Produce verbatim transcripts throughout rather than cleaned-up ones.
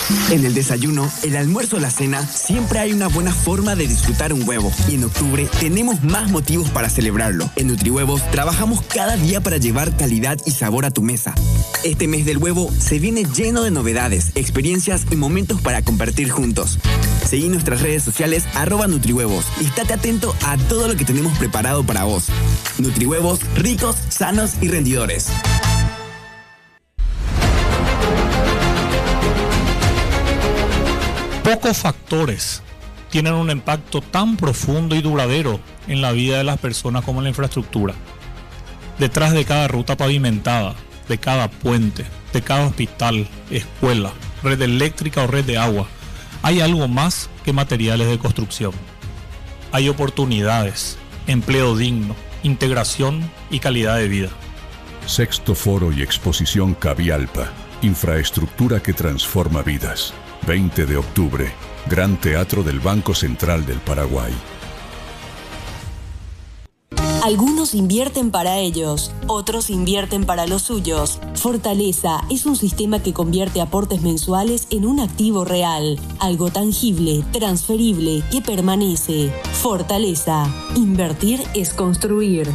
En el desayuno, el almuerzo o la cena, siempre hay una buena forma de disfrutar un huevo. Y en octubre tenemos más motivos para celebrarlo. En NutriHuevos trabajamos cada día para llevar calidad y sabor a tu mesa. Este mes del huevo se viene lleno de novedades, experiencias y momentos para compartir juntos. Seguí nuestras redes sociales arroba NutriHuevos y estate atento a todo lo que tenemos preparado para vos. NutriHuevos, ricos, sanos y rendidores. Pocos factores tienen un impacto tan profundo y duradero en la vida de las personas como la infraestructura. Detrás de cada ruta pavimentada, de cada puente, de cada hospital, escuela, red eléctrica o red de agua, hay algo más que materiales de construcción. Hay oportunidades, empleo digno, integración y calidad de vida. Sexto Foro y Exposición Cavialpa, infraestructura que transforma vidas. veinte de octubre, Gran Teatro del Banco Central del Paraguay. Algunos invierten para ellos, otros invierten para los suyos. Fortaleza es un sistema que convierte aportes mensuales en un activo real, algo tangible, transferible, que permanece. Fortaleza. Invertir es construir.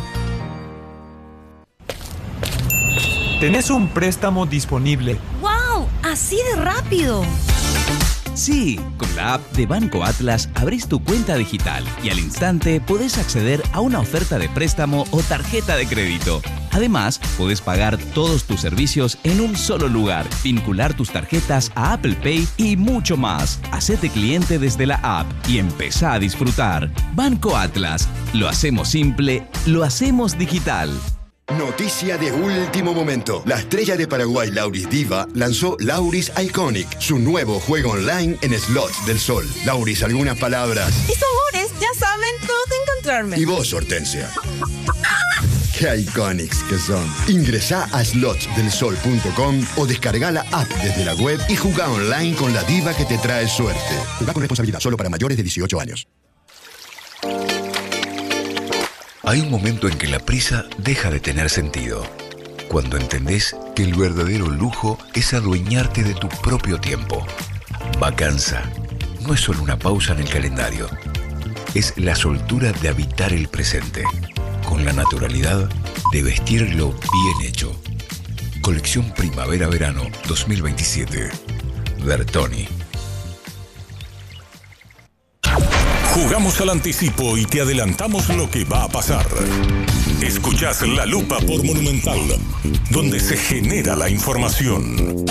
Tenés un préstamo disponible. ¡Wow! ¡Así de rápido! Sí, con la app de Banco Atlas abrís tu cuenta digital y al instante podés acceder a una oferta de préstamo o tarjeta de crédito. Además, podés pagar todos tus servicios en un solo lugar, vincular tus tarjetas a Apple Pay y mucho más. Hacete cliente desde la app y empezá a disfrutar. Banco Atlas. Lo hacemos simple, lo hacemos digital. Noticia de último momento. La estrella de Paraguay, Lauris Diva, lanzó Lauris Iconic, su nuevo juego online en slots del sol. Lauris, algunas palabras. Mis amores, ya saben dónde encontrarme. Y vos, Hortensia. ¡Qué iconics que son! Ingresá a slots del sol punto com o descarga la app desde la web y jugá online con la diva que te trae suerte. Jugá con responsabilidad, solo para mayores de dieciocho años. Hay un momento en que la prisa deja de tener sentido. Cuando entendés que el verdadero lujo es adueñarte de tu propio tiempo. Vacanza no es solo una pausa en el calendario. Es la soltura de habitar el presente. Con la naturalidad de vestirlo bien hecho. Colección Primavera-Verano dos mil veintisiete. Bertoni. Jugamos al anticipo y te adelantamos lo que va a pasar. Escuchás La Lupa por Monumental, donde se genera la información.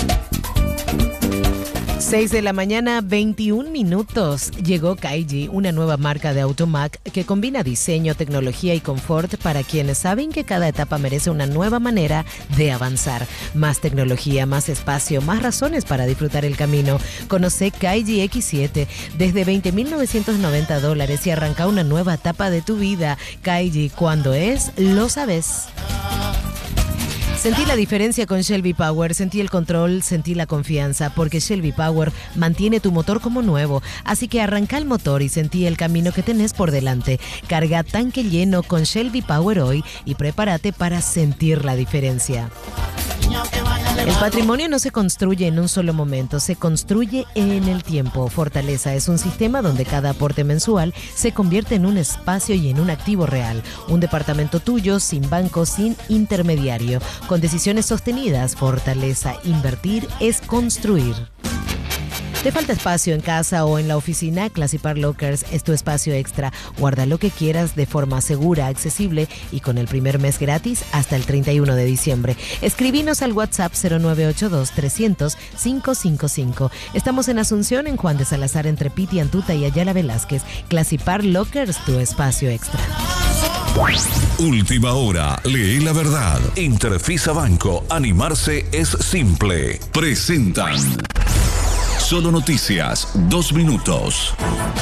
seis de la mañana, veintiún minutos. Llegó Kaiji, una nueva marca de Automac que combina diseño, tecnología y confort para quienes saben que cada etapa merece una nueva manera de avanzar. Más tecnología, más espacio, más razones para disfrutar el camino. Conoce Kaiji equis siete desde veinte mil novecientos noventa dólares y arranca una nueva etapa de tu vida. Kaiji, cuando es, lo sabes. Sentí la diferencia con Shelby Power, sentí el control, sentí la confianza, porque Shelby Power mantiene tu motor como nuevo, así que arranca el motor y sentí el camino que tenés por delante. Carga tanque lleno con Shelby Power hoy y prepárate para sentir la diferencia. El patrimonio no se construye en un solo momento, se construye en el tiempo. Fortaleza es un sistema donde cada aporte mensual se convierte en un espacio y en un activo real. Un departamento tuyo, sin banco, sin intermediario. Con decisiones sostenidas, Fortaleza. Invertir es construir. ¿Te falta espacio en casa o en la oficina? Classipar Lockers es tu espacio extra. Guarda lo que quieras de forma segura, accesible y con el primer mes gratis hasta el treinta y uno de diciembre. Escribinos al WhatsApp cero nueve ocho dos, trescientos, quinientos cincuenta y cinco. Estamos en Asunción, en Juan de Salazar, entre Piti, Antuta y Ayala Velázquez. Classipar Lockers, tu espacio extra. Última hora, lee la verdad. Interfisa Banco, animarse es simple. Presentan Solo Noticias, dos minutos.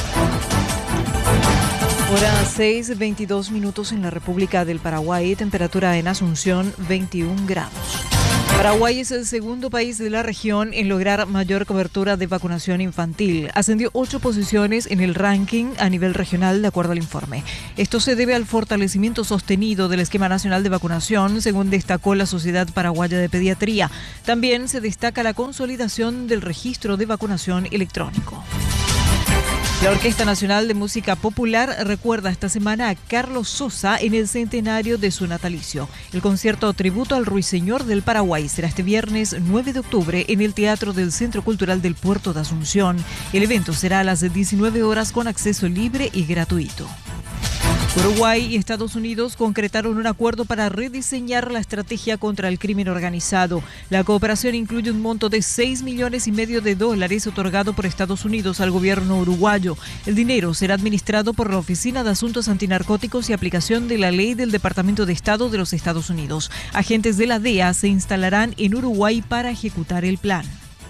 Hora seis, veintidós minutos en la República del Paraguay, temperatura en Asunción veintiún grados. Paraguay es el segundo país de la región en lograr mayor cobertura de vacunación infantil. Ascendió ocho posiciones en el ranking a nivel regional, de acuerdo al informe. Esto se debe al fortalecimiento sostenido del esquema nacional de vacunación, según destacó la Sociedad Paraguaya de Pediatría. También se destaca la consolidación del registro de vacunación electrónico. La Orquesta Nacional de Música Popular recuerda esta semana a Carlos Sosa en el centenario de su natalicio. El concierto tributo al Ruiseñor del Paraguay será este viernes nueve de octubre en el Teatro del Centro Cultural del Puerto de Asunción. El evento será a las diecinueve horas con acceso libre y gratuito. Uruguay y Estados Unidos concretaron un acuerdo para rediseñar la estrategia contra el crimen organizado. La cooperación incluye un monto de seis millones y medio de dólares otorgado por Estados Unidos al gobierno uruguayo. El dinero será administrado por la Oficina de Asuntos Antinarcóticos y Aplicación de la Ley del Departamento de Estado de los Estados Unidos. Agentes de la D E A se instalarán en Uruguay para ejecutar el plan.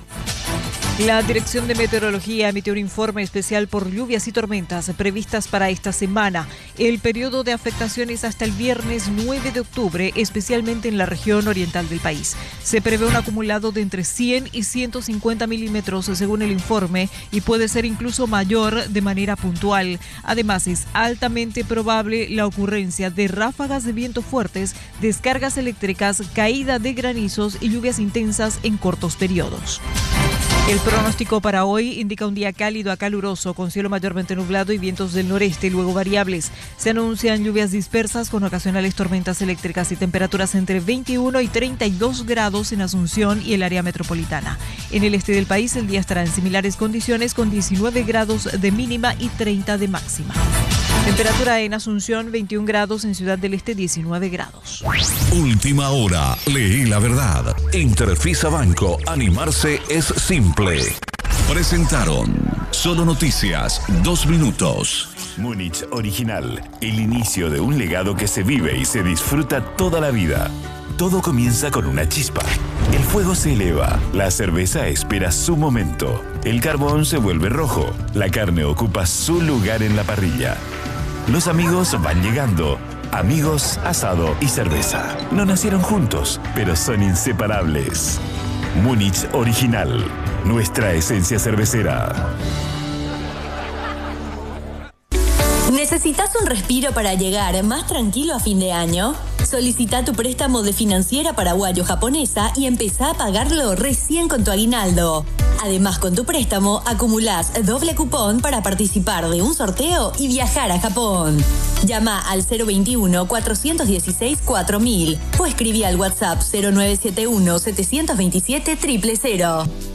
La Dirección de Meteorología emitió un informe especial por lluvias y tormentas previstas para esta semana. El periodo de afectación es hasta el viernes nueve de octubre, especialmente en la región oriental del país. Se prevé un acumulado de entre cien y ciento cincuenta milímetros según el informe y puede ser incluso mayor de manera puntual. Además, es altamente probable la ocurrencia de ráfagas de viento fuertes, descargas eléctricas, caída de granizos y lluvias intensas en cortos periodos. El pronóstico para hoy indica un día cálido a caluroso, con cielo mayormente nublado y vientos del noreste, luego variables. Se anuncian lluvias dispersas con ocasionales tormentas eléctricas y temperaturas entre veintiuno y treinta y dos grados en Asunción y el área metropolitana. En el este del país el día estará en similares condiciones con diecinueve grados de mínima y treinta de máxima. Temperatura en Asunción veintiún grados, en Ciudad del Este diecinueve grados. Última hora, leí la verdad. Interfisa Banco, animarse es simple. Presentaron Solo Noticias, dos minutos. Múnich Original, el inicio de un legado que se vive y se disfruta toda la vida. Todo comienza con una chispa. El fuego se eleva, la cerveza espera su momento, el carbón se vuelve rojo, la carne ocupa su lugar en la parrilla. Los amigos van llegando. Amigos, asado y cerveza. No nacieron juntos, pero son inseparables. Múnich Original, nuestra esencia cervecera. ¿Necesitas un respiro para llegar más tranquilo a fin de año? Solicita tu préstamo de Financiera Paraguayo-Japonesa y empezá a pagarlo recién con tu aguinaldo. Además, con tu préstamo acumulás doble cupón para participar de un sorteo y viajar a Japón. Llama al cero veintiuno, cuatrocientos dieciséis, cuatro mil o escribí al WhatsApp cero nueve siete uno, setecientos veintisiete, cero cero cero.